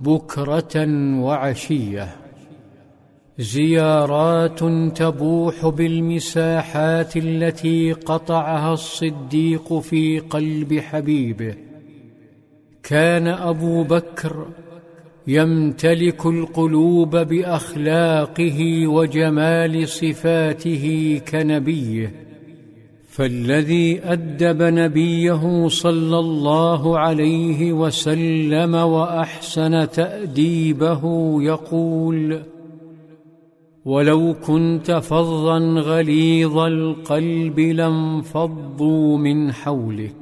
بكرة وعشية، زيارات تبوح بالمساحات التي قطعها الصديق في قلب حبيبه. كان أبو بكر يمتلك القلوب بأخلاقه وجمال صفاته كنبيه، فالذي أدب نبيه صلى الله عليه وسلم وأحسن تأديبه يقول: ولو كنت فظا غليظ القلب لانفضوا من حولك.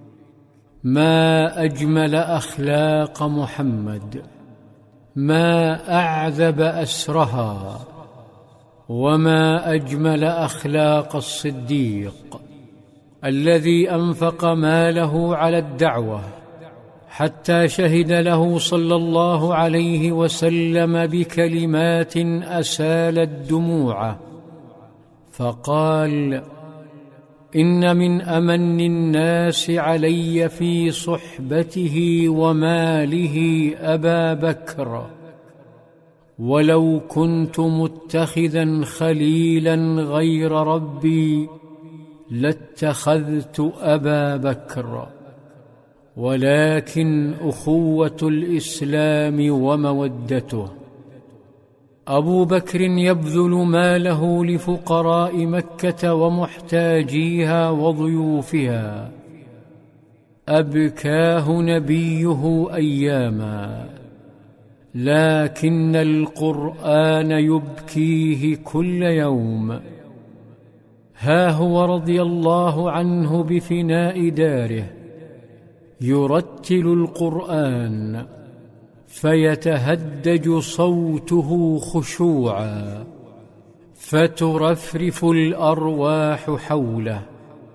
ما أجمل أخلاق محمد، ما أعذب أسرها، وما أجمل أخلاق الصديق الذي أنفق ماله على الدعوة حتى شهد له صلى الله عليه وسلم بكلمات أسالت دموعه، فقال: إن من أمن الناس علي في صحبته وماله أبا بكر، ولو كنت متخذا خليلا غير ربي لاتخذت أبا بكر، ولكن أخوة الإسلام ومودته. أبو بكر يبذل ماله لفقراء مكة ومحتاجيها وضيوفها، أبكاه نبيه أياما، لكن القرآن يبكيه كل يوم. ها هو رضي الله عنه بفناء داره يرتل القرآن فيتهدج صوته خشوعا، فترفرف الأرواح حوله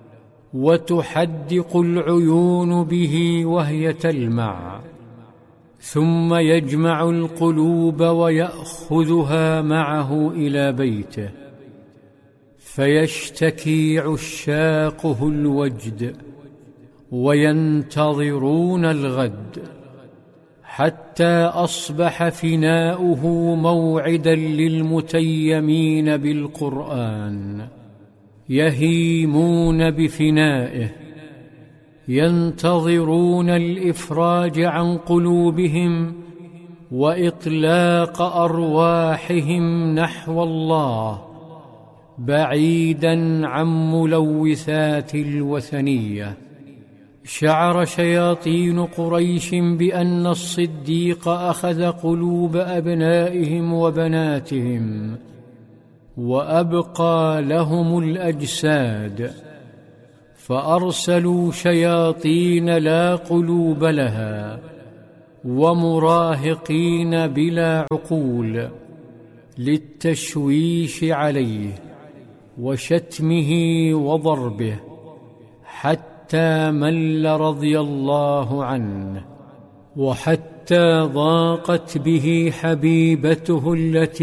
وتحدق العيون به وهي تلمع، ثم يجمع القلوب ويأخذها معه إلى بيته، فيشتكي عشاقه الوجد وينتظرون الغد، حتى أصبح فناؤه موعدا للمتيمين بالقرآن، يهيمون بفنائه، ينتظرون الإفراج عن قلوبهم وإطلاق أرواحهم نحو الله، بعيدا عن ملوثات الوثنية. شعر شياطين قريش بأن الصديق أخذ قلوب أبنائهم وبناتهم وأبقى لهم الأجساد، فأرسلوا شياطين لا قلوب لها ومراهقين بلا عقول للتشويش عليه وشتمه وضربه، حتى مل رضي الله عنه، وحتى ضاقت به حبيبته التي